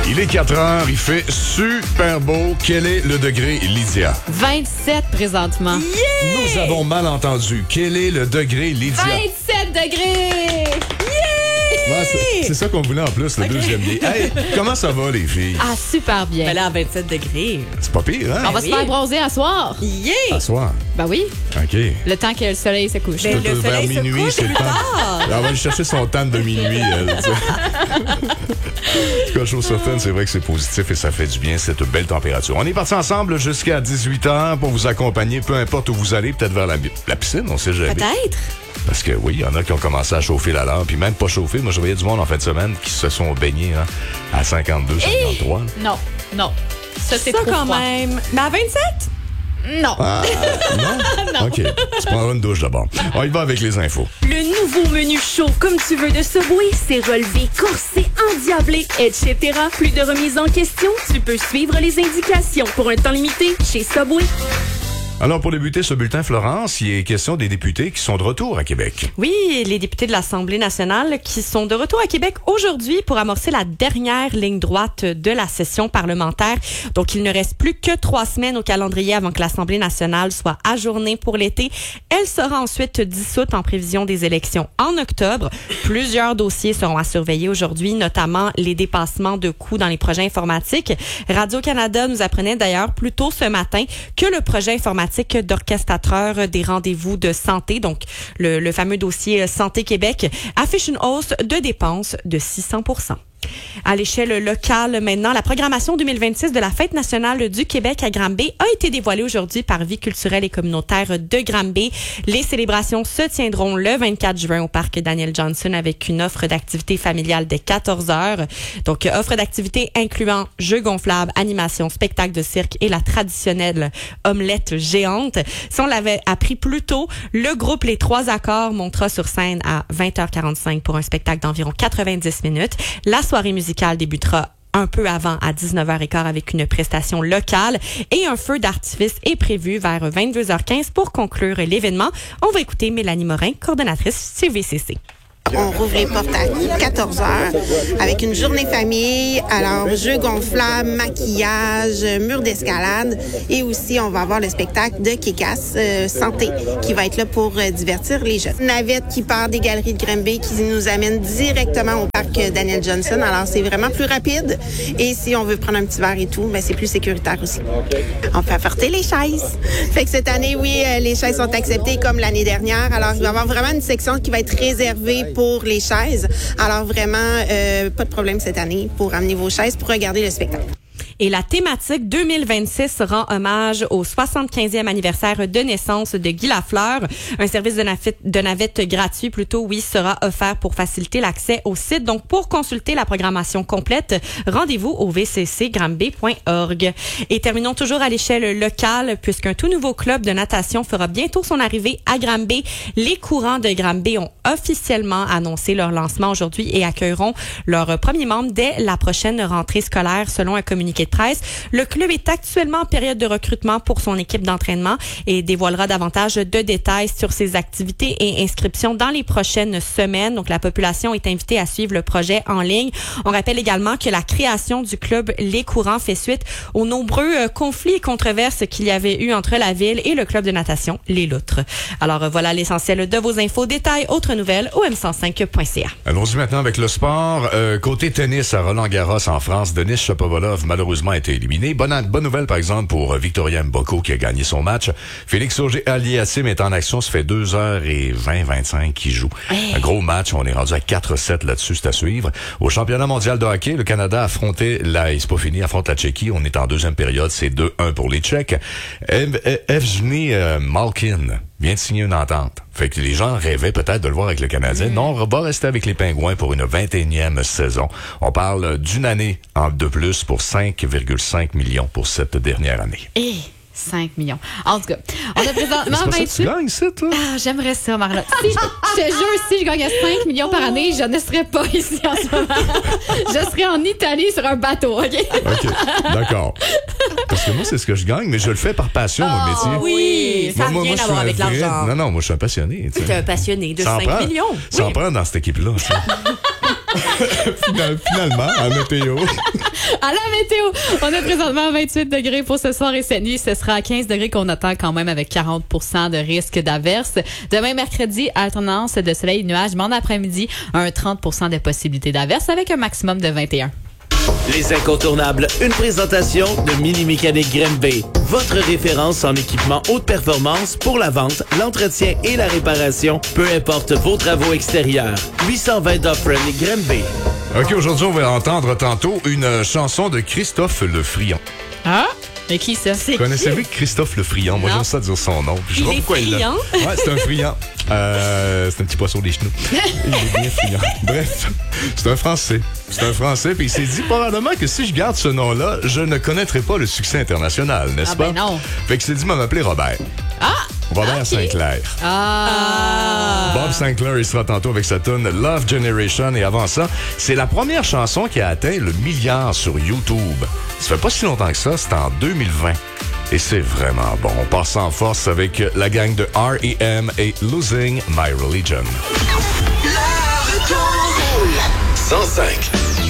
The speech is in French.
Il est 4 heures, il fait super beau. Quel est le degré, Lydia? 27 présentement. Nous avons mal entendu. Quel est le degré, Lydia? 27 degrés! Ouais, c'est ça qu'on voulait en plus, le deuxième lien. Hey, comment ça va, les filles? Ah, super bien. Ben là, à 27 degrés. C'est pas pire, hein? On va se faire bronzer à soir. Yeah! À soir. Ben oui, OK. le temps que le soleil se couche. Ben, le Vers soleil se minuit, couche c'est le plus temps. tard. Elle va aller chercher son temps de minuit, elle. Tu sais. En tout cas, chose certaine, c'est vrai que c'est positif et ça fait du bien, cette belle température. On est partis ensemble jusqu'à 18h pour vous accompagner, peu importe où vous allez, peut-être vers la piscine, on sait jamais. Peut-être. Parce que oui, il y en a qui ont commencé à chauffer la lampe, puis même pas chauffer. Moi, je voyais du monde en fin de semaine qui se sont baignés à 52, 53. Non. Ça, c'est Ça, trop quand froid. même. Mais à 27? Non. Ah, non? OK. Tu prendras une douche d'abord. On y va avec les infos. Le nouveau menu chaud comme tu veux de Subway, c'est relevé, corsé, endiablé, etc. Plus de remise en question, tu peux suivre les indications pour un temps limité chez Subway. Alors, pour débuter ce bulletin, Florence, il est question des députés qui sont de retour à Québec. Oui, les députés de l'Assemblée nationale qui sont de retour à Québec aujourd'hui pour amorcer la dernière ligne droite de la session parlementaire. Donc, il ne reste plus que 3 semaines au calendrier avant que l'Assemblée nationale soit ajournée pour l'été. Elle sera ensuite dissoute en prévision des élections en octobre. Plusieurs dossiers seront à surveiller aujourd'hui, notamment les dépassements de coûts dans les projets informatiques. Radio-Canada nous apprenait d'ailleurs plus tôt ce matin que le projet informatique d'orchestrateur des rendez-vous de santé, donc le fameux dossier Santé Québec, affiche une hausse de dépenses de 600%. À l'échelle locale, maintenant, la programmation 2026 de la Fête nationale du Québec à Granby a été dévoilée aujourd'hui par Vie culturelle et communautaire de Granby. Les célébrations se tiendront le 24 juin au parc Daniel Johnson avec une offre d'activités familiales dès 14 heures. Donc, offre d'activités incluant jeux gonflables, animations, spectacles de cirque et la traditionnelle omelette géante. Si on l'avait appris plus tôt, le groupe Les Trois Accords montera sur scène à 20h45 pour un spectacle d'environ 90 minutes. La soirée musicale débutera un peu avant à 19h15 avec une prestation locale et un feu d'artifice est prévu vers 22h15 pour conclure l'événement. On va écouter Mélanie Morin, coordonnatrice CVCC. On rouvre les portes à 14h avec une journée famille, alors jeux gonflables, maquillage, mur d'escalade et aussi on va avoir le spectacle de Kick-Ass Santé qui va être là pour divertir les jeunes. Une navette qui part des galeries de Granby qui nous amène directement au parc Daniel Johnson, alors c'est vraiment plus rapide et si on veut prendre un petit verre et tout, ben c'est plus sécuritaire aussi. On peut apporter les chaises. Fait que cette année, oui, les chaises sont acceptées comme l'année dernière, alors il va y avoir vraiment une section qui va être réservée pour les chaises. Alors vraiment, pas de problème cette année pour amener vos chaises pour regarder le spectacle. Et la thématique 2026 rend hommage au 75e anniversaire de naissance de Guy Lafleur. Un service de navette gratuit, plutôt, oui, sera offert pour faciliter l'accès au site. Donc, pour consulter la programmation complète, rendez-vous au vccgranby.org. Et terminons toujours à l'échelle locale, puisqu'un tout nouveau club de natation fera bientôt son arrivée à Granby. Les courants de Granby ont officiellement annoncé leur lancement aujourd'hui et accueilleront leurs premiers membres dès la prochaine rentrée scolaire, selon un communiqué de presse. Le club est actuellement en période de recrutement pour son équipe d'entraînement et dévoilera davantage de détails sur ses activités et inscriptions dans les prochaines semaines. Donc, la population est invitée à suivre le projet en ligne. On rappelle également que la création du club Les Courants fait suite aux nombreux conflits et controverses qu'il y avait eu entre la ville et le club de natation Les Loutres. Alors, voilà l'essentiel de vos infos. Détails, autres nouvelles au m105.ca. Allons-y maintenant avec le sport. Côté tennis à Roland-Garros en France, Denis Shapovalov malheureusement a été éliminé. Bonne nouvelle, par exemple, pour Victoria Mboko qui a gagné son match. Félix Auger-Aliassime est en action. Ça fait 2h25 qu'il joue. Hey. Un gros match. On est rendu à 4-7 là-dessus. C'est à suivre. Au championnat mondial de hockey, le Canada affronte la Tchéquie. On est en deuxième période. C'est 2-1 pour les Tchèques. Evgeny Malkin vient de signer une entente. Fait que les gens rêvaient peut-être de le voir avec le Canadien. Non, on va rester avec les Pingouins pour une 21e saison. On parle d'une année de plus pour 5,5 millions pour cette dernière année. 5 millions. En tout cas, on a présentement... C'est pas ça que tu gagnes, ça, toi? Ah, j'aimerais ça, Marlotte. Je te jure, si je gagnais 5 millions par année, je ne serais pas ici en ce moment. Je serais en Italie sur un bateau, OK? OK, d'accord. Parce que moi, c'est ce que je gagne, mais je le fais par passion, mon métier. Oui, ça n'a rien à voir avec l'argent. Non, moi, je suis un passionné. Tu es un passionné de 5 millions. Ça en prend dans cette équipe-là. Finalement, en météo. À la météo, on est présentement à 28 degrés pour ce soir et cette nuit. Ce sera à 15 degrés qu'on attend quand même avec 40% de risque d'averse. Demain, mercredi, alternance de soleil et nuages, mais en après-midi, un 30% de possibilité d'averse avec un maximum de 21. Les incontournables, une présentation de Mini Mécanique Grimby. Votre référence en équipement haute performance pour la vente, l'entretien et la réparation, peu importe vos travaux extérieurs. 820 Dufresne Grimby. OK, aujourd'hui, on va entendre tantôt une chanson de Christophe Lefriant. Ah? Mais qui ça? Connaissez-vous Christophe Lefriant? Moi, j'aime ça dire son nom. Puis je sais pas pourquoi il l'a. Ouais, c'est un friand. C'est un petit poisson des genoux. Il est bien friand. Bref, c'est un Français. C'est un Français, puis il s'est dit probablement que si je garde ce nom-là, je ne connaîtrai pas le succès international, n'est-ce pas? Ben non. Fait qu'il s'est dit m'appeler Robert. Ah! Robert Sinclair. Bob Sinclair, il sera tantôt avec sa tune Love Generation. Et avant ça, c'est la première chanson qui a atteint le milliard sur YouTube. Ça fait pas si longtemps que ça, c'est en 2020. Et c'est vraiment bon. On passe en force avec la gang de R.E.M. et Losing My Religion. 105.